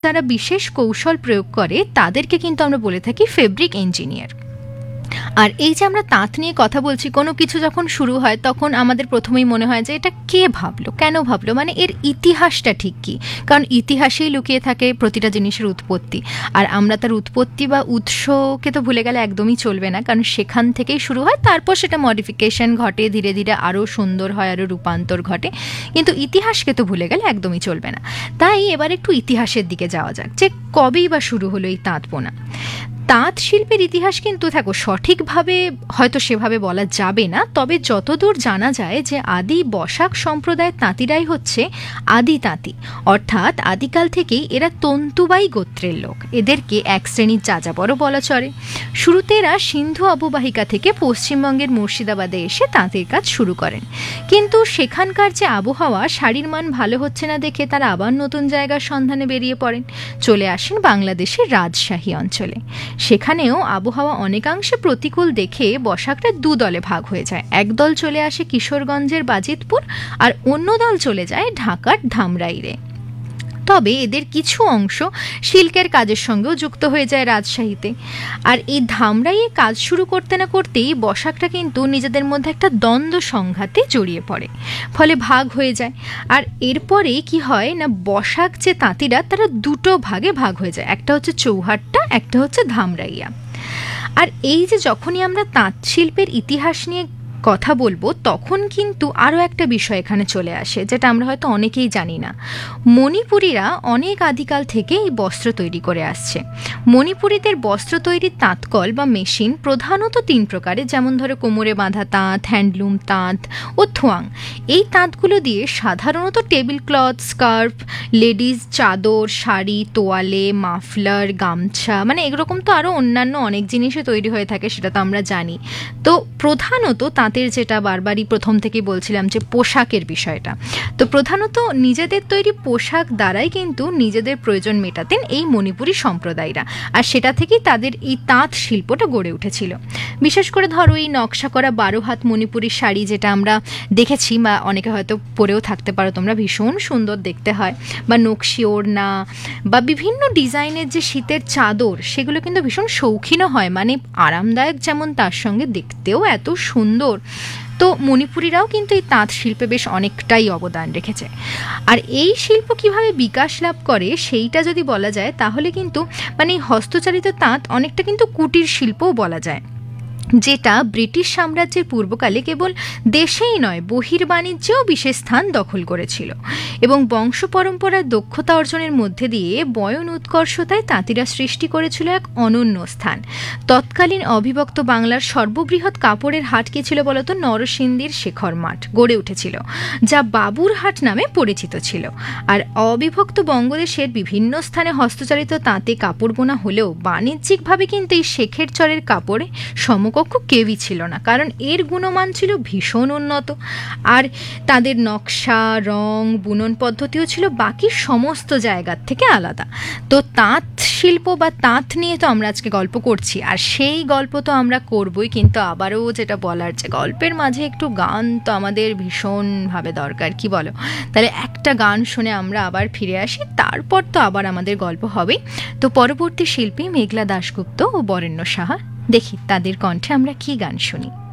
যারা বিশেষ কৌশল প্রয়োগ করে তাদেরকে কিন্তু আমরা বলে থাকি ফেব্রিক ইঞ্জিনিয়ার। আর এই যে আমরা তাঁত নিয়ে কথা বলছি, কোনো কিছু যখন শুরু হয় তখন আমাদের প্রথমেই মনে হয় যে এটা কে ভাবলো, কেন ভাবলো, মানে এর ইতিহাসটা ঠিক কী? কারণ ইতিহাসেই লুকিয়ে থাকে প্রতিটা জিনিসের উৎপত্তি। আর আমরা তার উৎপত্তি বা উৎসকে তো ভুলে গেলে একদমই চলবে না, কারণ সেখান থেকেই শুরু হয়, তারপর সেটা মডিফিকেশন ঘটে, ধীরে ধীরে আরও সুন্দর হয়, আরও রূপান্তর ঘটে, কিন্তু ইতিহাসকে তো ভুলে গেলে একদমই চলবে না। তাই এবার একটু ইতিহাসের দিকে যাওয়া যাক, যে কবেই বা শুরু হলো এই তাঁত বোনা। তাঁত শিল্পের ইতিহাস কিন্তু সঠিকভাবে হয়তো সেভাবে বলা যাবে না, তবে যতদূর জানা যায় যে আদি বসাক সম্প্রদায়ের তাঁতিরাই হচ্ছে আদি তাঁতি, অর্থাৎ আদিকাল থেকেই এরা তন্তুবাই গোত্রের লোক। এদেরকে এক শ্রেণীর যাযাবরও বলা চলে। শুরুতে এরা সিন্ধু অববাহিকা থেকে পশ্চিমবঙ্গের মুর্শিদাবাদে এসে তাঁতের কাজ শুরু করেন, কিন্তু সেখানকার যে আবহাওয়া, শাড়ির মান ভালো হচ্ছে না দেখে তারা আবার নতুন জায়গার সন্ধানে বেরিয়ে পড়েন, চলে আসেন বাংলাদেশের রাজশাহী অঞ্চলে। সেখানেও আবহাওয়া অনেকাংশে প্রতিকূল দেখে বসাকরা দু দলে ভাগ হয়ে যায়। এক দল চলে আসে কিশোরগঞ্জের বাজিতপুর, আর অন্য দল চলে যায় ঢাকার ধামরাইরে। তবে এদের কিছু অংশ সিল্কের কাজের সঙ্গেও যুক্ত হয়ে যায় রাজশাহীতে। আর এই ধামরাইয়ে কাজ শুরু করতে না করতেই বসাকরা কিন্তু নিজেদের মধ্যে একটা দ্বন্দ্ব সংঘাতে জড়িয়ে পড়ে, ফলে ভাগ হয়ে যায়। আর এরপরে কি হয় না, বসাক যে তাঁতিরা তারা দুটো ভাগে ভাগ হয়ে যায়, একটা হচ্ছে চৌহাট্টা, একটা হচ্ছে ধামরাইয়া। আর এই যে যখনই আমরা তাঁত শিল্পের ইতিহাস নিয়ে কথা বলবো, তখন কিন্তু আরও একটা বিষয় এখানে চলে আসে, যেটা আমরা হয়তো অনেকেই জানি না। মণিপুরীরা অনেক আদিকাল থেকে এই বস্ত্র তৈরি করে আসছে। মণিপুরীদের বস্ত্র তৈরির তাঁতকল বা মেশিন প্রধানত তিন প্রকারের, যেমন ধরো কোমরে বাঁধা তাঁত, হ্যান্ডলুম তাঁত ও থোয়াং। এই তাঁতগুলো দিয়ে সাধারণত টেবিল ক্লথ, স্কার্ফ, লেডিস চাদর, শাড়ি, তোয়ালে, মাফলার, গামছা, মানে এরকম তো আরও অন্যান্য অনেক জিনিসই তৈরি হয়ে থাকে, সেটা তো আমরা জানি। তো প্রধানত তাঁতের, যেটা বারবারই প্রথম থেকে বলছিলাম যে পোশাকের বিষয়টা, তো প্রধানত নিজেদের তৈরি পোশাক দ্বারাই কিন্তু নিজেদের প্রয়োজন মেটাতেন এই মণিপুরী সম্প্রদায়রা, আর সেটা থেকেই তাদের এই তাঁত শিল্পটা গড়ে উঠেছিল। বিশেষ করে ধরো এই নকশা করা 12 হাত মণিপুরী শাড়ি, যেটা আমরা দেখেছি বা অনেকে হয়তো পরেও থাকতে পারো তোমরা, ভীষণ সুন্দর দেখতে হয়, বা নকশি ওড়না বা বিভিন্ন ডিজাইনের যে শীতের চাদর, সেগুলো কিন্তু ভীষণ শৌখিনও হয়, মানে আরামদায়ক যেমন, তার সঙ্গে দেখতেও এত সুন্দর। তো মণিপুরীরাও কিন্তু এই তাঁত শিল্পে বেশ অনেকটাই অবদান রেখেছে। আর এই শিল্প কিভাবে বিকাশ লাভ করে সেইটা যদি বলা যায়, তাহলে কিন্তু মানে হস্তচালিত তাঁত অনেকটা কিন্তু কুটির শিল্পও বলা যায়, যেটা ব্রিটিশ সাম্রাজ্যের পূর্বকালে কেবল দেশেই নয় বহির্বাণিজ্যেও বিশেষ স্থান দখল করেছিল। এবং বংশ পরম্পরার দক্ষতা অর্জনের মধ্যে দিয়ে বয়ন উৎকর্ষতায় তাঁতিরা সৃষ্টি করেছিল এক অনন্য স্থান। তৎকালীন অবিভক্ত বাংলার সর্ববৃহৎ কাপড়ের হাট কি ছিল বলতো? নরসিংদীর শেখর মাঠ গড়ে উঠেছিল, যা বাবুর হাট নামে পরিচিত ছিল। আর অবিভক্ত বঙ্গদেশের বিভিন্ন স্থানে হস্তচালিত তাঁতে কাপড় বোনা হলেও বাণিজ্যিকভাবে কিন্তু এই শেখের চরের কাপড়ে সমকক্ষ কেউই ছিল না, কারণ এর গুণমান ছিল ভীষণ উন্নত। আর তাদের নকশা, রং, বুনন পদ্ধতিও ছিল বাকি সমস্ত জায়গার থেকে আলাদা। তো তাঁত শিল্প বা তাঁত নিয়ে তো আমরা আজকে গল্প করছি, আর সেই গল্প তো আমরা করবই, কিন্তু আবারও যেটা বলার, যে গল্পের মাঝে একটু গান তো আমাদের ভীষণভাবে দরকার, কি বলো? তাহলে একটা গান শুনে আমরা আবার ফিরে আসি, তারপর তো আবার আমাদের গল্প হবে। তো পরবর্তী শিল্পী মেঘলা দাশগুপ্ত ও বরেণ্য সাহা, দেখি তাদের কণ্ঠে আমরা কি গান শুনি।